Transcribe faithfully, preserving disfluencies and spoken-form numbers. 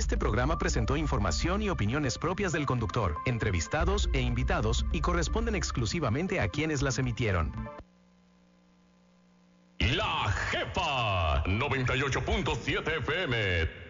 Este programa presentó información y opiniones propias del conductor, entrevistados e invitados y corresponden exclusivamente a quienes las emitieron. La Jefa noventa y ocho punto siete F M